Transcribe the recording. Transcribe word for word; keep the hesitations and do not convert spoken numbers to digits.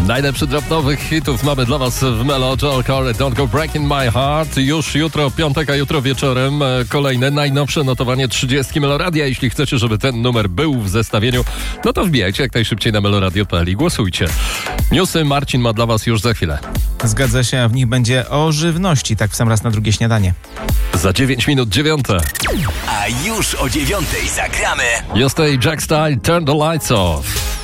Najlepszy drop nowych hitów mamy dla Was w Melo. Joel Corey, Don't Go Breaking My Heart. Już jutro piątek, a jutro wieczorem kolejne najnowsze notowanie trzydziestki Meloradia. Jeśli chcecie, żeby ten numer był w zestawieniu, no to wbijajcie jak najszybciej na meloradio kropka p l i głosujcie. Newsy Marcin ma dla Was już za chwilę. Zgadza się, a w nich będzie o żywności, tak w sam raz na drugie śniadanie. Za dziewięć minut dziewiąte. A już o dziewiątej zagramy. Jest Jack Style, Turn the Lights Off.